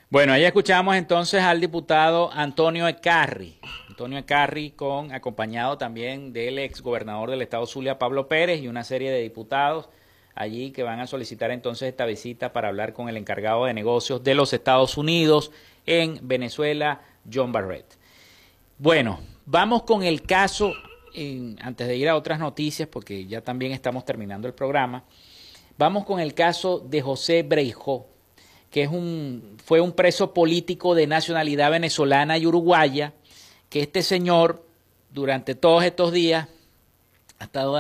Bueno, ahí escuchamos entonces al diputado Antonio Ecarri. Antonio Ecarri acompañado también del ex gobernador del estado Zulia, Pablo Pérez, y una serie de diputados allí que van a solicitar entonces esta visita para hablar con el encargado de negocios de los Estados Unidos en Venezuela, John Barrett. Bueno, vamos con el caso, antes de ir a otras noticias, porque ya también estamos terminando el programa, vamos con el caso de José Breijó, que fue un preso político de nacionalidad venezolana y uruguaya, que este señor durante todos estos días ha estado